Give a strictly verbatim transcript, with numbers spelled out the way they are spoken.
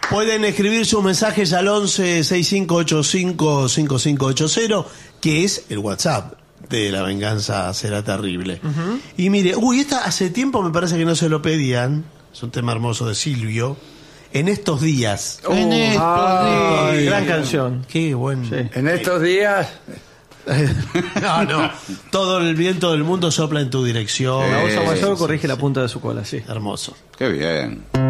Pueden escribir sus mensajes al once sesenta y cinco ochenta y cinco cincuenta y cinco ochenta, que es el WhatsApp de La Venganza Será Terrible. Uh-huh. Y mire, uy, esta hace tiempo me parece que no se lo pedían. Es un tema hermoso de Silvio. En estos días. Oh, en estos ay, días. Gran canción. Qué buen. Sí. En estos días. No, no. Todo el viento del mundo sopla en tu dirección. La Sí, osa mayor sí, corrige sí, la sí. punta de su cola, sí. Hermoso. Qué bien.